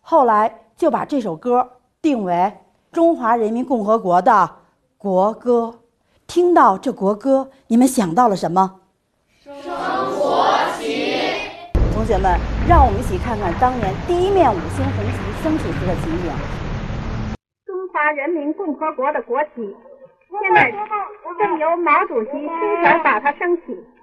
后来就把这首歌定为中华人民共和国的国歌。听到这国歌，你们想到了什么？ 升国旗。 同学们，让我们一起看看当年第一面5星红旗升起时的情景。 中华人民共和国的国旗，现在正由毛主席亲手把它升起。